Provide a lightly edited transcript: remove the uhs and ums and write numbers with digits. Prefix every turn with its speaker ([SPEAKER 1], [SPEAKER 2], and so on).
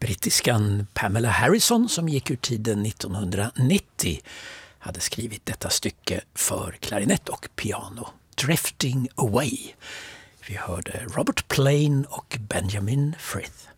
[SPEAKER 1] Brittiskan Pamela Harrison, som gick ur tiden 1990, hade skrivit detta stycke för klarinett och piano, Drifting Away. Vi hörde Robert Plain och Benjamin Frith.